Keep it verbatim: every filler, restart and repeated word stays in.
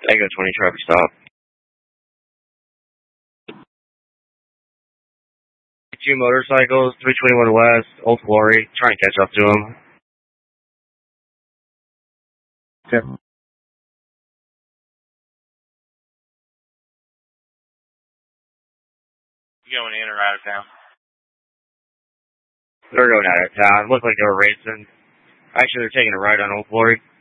Echo twenty traffic stop. Two motorcycles, three twenty-one West, Old Quarry, trying to catch up to him. Okay. You going in or out of town? They're going out of town. Looked like they were racing. Actually, they're taking a ride on Old Quarry.